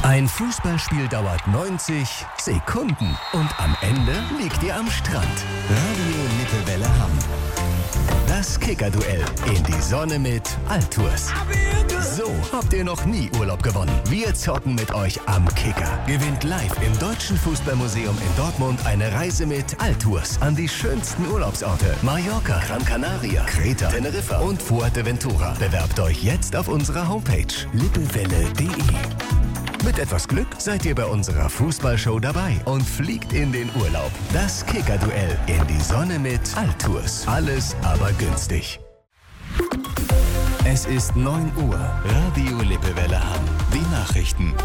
Ein Fußballspiel dauert 90 Sekunden und am Ende liegt ihr am Strand. Radio Lippewelle Hamm. Das Kicker-Duell in die Sonne mit Altours. So habt ihr noch nie Urlaub gewonnen. Wir zocken mit euch am Kicker. Gewinnt live im Deutschen Fußballmuseum in Dortmund eine Reise mit Altours an die schönsten Urlaubsorte. Mallorca, Gran Canaria, Kreta, Teneriffa und Fuerteventura. Bewerbt euch jetzt auf unserer Homepage lippewelle.de. Mit etwas Glück seid ihr bei unserer Fußballshow dabei und fliegt in den Urlaub. Das Kicker-Duell in die Sonne mit Altours. Alles aber günstig. Es ist 9 Uhr. Radio Lippewelle Hamm. Die Nachrichten.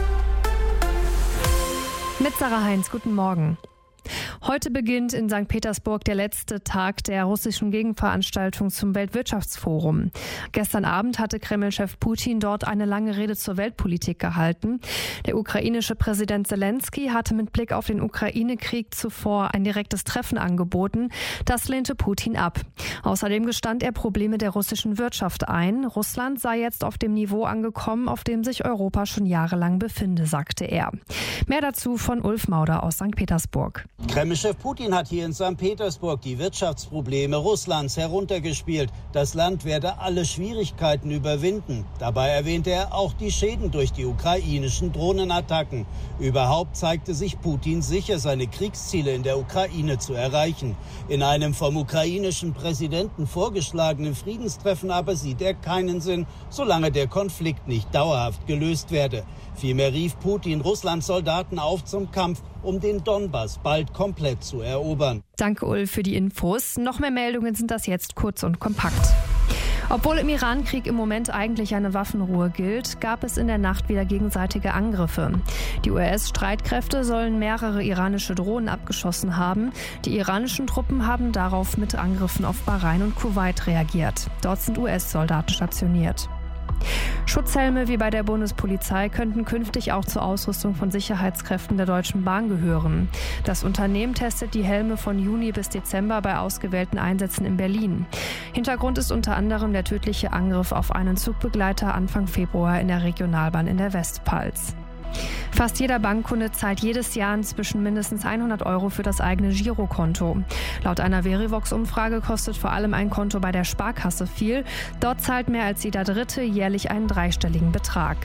Mit Sarah Heinz, guten Morgen. Heute beginnt in St. Petersburg der letzte Tag der russischen Gegenveranstaltung zum Weltwirtschaftsforum. Gestern Abend hatte Kreml-Chef Putin dort eine lange Rede zur Weltpolitik gehalten. Der ukrainische Präsident Zelensky hatte mit Blick auf den Ukraine-Krieg zuvor ein direktes Treffen angeboten. Das lehnte Putin ab. Außerdem gestand er Probleme der russischen Wirtschaft ein. Russland sei jetzt auf dem Niveau angekommen, auf dem sich Europa schon jahrelang befinde, sagte er. Mehr dazu von Ulf Mauder aus St. Petersburg. Kreml-Chef Putin hat hier in St. Petersburg die Wirtschaftsprobleme Russlands heruntergespielt. Das Land werde alle Schwierigkeiten überwinden. Dabei erwähnte er auch die Schäden durch die ukrainischen Drohnenattacken. Überhaupt zeigte sich Putin sicher, seine Kriegsziele in der Ukraine zu erreichen. In einem vom ukrainischen Präsidenten vorgeschlagenen Friedenstreffen aber sieht er keinen Sinn, solange der Konflikt nicht dauerhaft gelöst werde. Vielmehr rief Putin Russlands Soldaten auf zum Kampf, um den Donbass bald komplett zu erobern. Danke, Ulf, für die Infos. Noch mehr Meldungen sind das jetzt kurz und kompakt. Obwohl im Iran-Krieg im Moment eigentlich eine Waffenruhe gilt, gab es in der Nacht wieder gegenseitige Angriffe. Die US-Streitkräfte sollen mehrere iranische Drohnen abgeschossen haben. Die iranischen Truppen haben darauf mit Angriffen auf Bahrain und Kuwait reagiert. Dort sind US-Soldaten stationiert. Schutzhelme wie bei der Bundespolizei könnten künftig auch zur Ausrüstung von Sicherheitskräften der Deutschen Bahn gehören. Das Unternehmen testet die Helme von Juni bis Dezember bei ausgewählten Einsätzen in Berlin. Hintergrund ist unter anderem der tödliche Angriff auf einen Zugbegleiter Anfang Februar in der Regionalbahn in der Westpfalz. Fast jeder Bankkunde zahlt jedes Jahr inzwischen mindestens 100 € für das eigene Girokonto. Laut einer Verivox-Umfrage kostet vor allem ein Konto bei der Sparkasse viel. Dort zahlt mehr als jeder Dritte jährlich einen dreistelligen Betrag.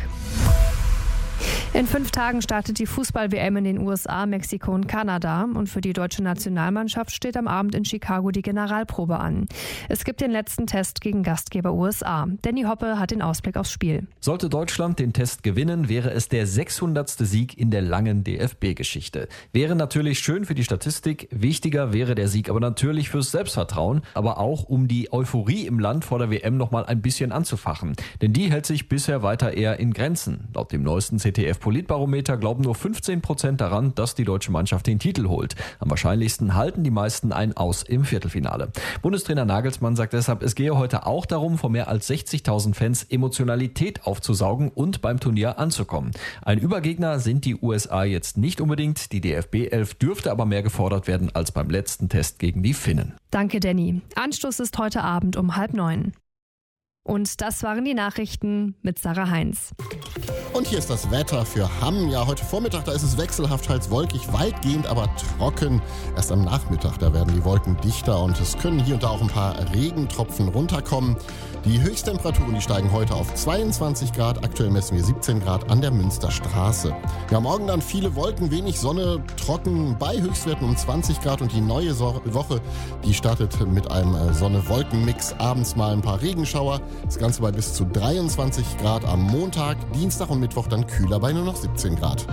In 5 Tagen startet die Fußball-WM in den USA, Mexiko und Kanada. Und für die deutsche Nationalmannschaft steht am Abend in Chicago die Generalprobe an. Es gibt den letzten Test gegen Gastgeber USA. Danny Hoppe hat den Ausblick aufs Spiel. Sollte Deutschland den Test gewinnen, wäre es der 600. Sieg in der langen DFB-Geschichte. Wäre natürlich schön für die Statistik, wichtiger wäre der Sieg aber natürlich fürs Selbstvertrauen, aber auch um die Euphorie im Land vor der WM nochmal ein bisschen anzufachen. Denn die hält sich bisher weiter eher in Grenzen. Laut dem neuesten ZDF-Politbarometer glauben nur 15% daran, dass die deutsche Mannschaft den Titel holt. Am wahrscheinlichsten halten die meisten ein Aus im Viertelfinale. Bundestrainer Nagelsmann sagt deshalb, es gehe heute auch darum, vor mehr als 60.000 Fans Emotionalität aufzusaugen und beim Turnier anzukommen. Ein Übergegner sind die USA jetzt nicht unbedingt. Die DFB-11 dürfte aber mehr gefordert werden als beim letzten Test gegen die Finnen. Danke, Danny. Anstoß ist heute Abend um 8:30. Und das waren die Nachrichten mit Sarah Heinz. Und hier ist das Wetter für Hamm. Ja, heute Vormittag, da ist es wechselhaft, teils wolkig, weitgehend aber trocken. Erst am Nachmittag, da werden die Wolken dichter und es können hier und da auch ein paar Regentropfen runterkommen. Die Höchsttemperaturen, die steigen heute auf 22 Grad. Aktuell messen wir 17 Grad an der Münsterstraße. Ja, morgen dann viele Wolken, wenig Sonne, trocken bei Höchstwerten um 20 Grad. Und die neue Woche, die startet mit einem Sonne-Wolken-Mix. Abends mal ein paar Regenschauer. Das Ganze bei bis zu 23 Grad am Montag. Dienstag und Mittwoch dann kühler bei nur noch 17 Grad.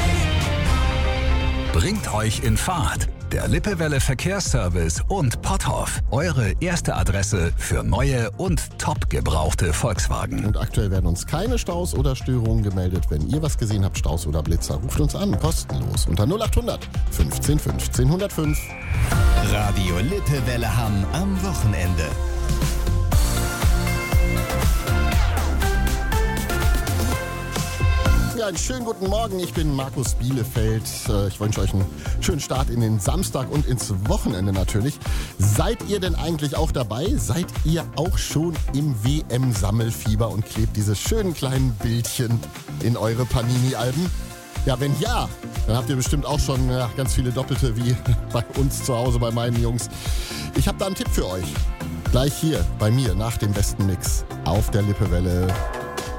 Bringt euch in Fahrt. Der Lippewelle Verkehrsservice und Potthoff. Eure erste Adresse für neue und top gebrauchte Volkswagen. Und aktuell werden uns keine Staus oder Störungen gemeldet. Wenn ihr was gesehen habt, Staus oder Blitzer, ruft uns an. Kostenlos unter 0800 15 15 105. Radio Lippewelle Hamm am Wochenende. Ja, einen schönen guten Morgen, ich bin Markus Bielefeld. Ich wünsche euch einen schönen Start in den Samstag und ins Wochenende natürlich. Seid ihr denn eigentlich auch dabei? Seid ihr auch schon im WM-Sammelfieber und klebt diese schönen kleinen Bildchen in eure Panini-Alben? Ja, wenn ja, dann habt ihr bestimmt auch schon ganz viele Doppelte wie bei uns zu Hause, bei meinen Jungs. Ich habe da einen Tipp für euch. Gleich hier bei mir nach dem besten Mix auf der Lippewelle.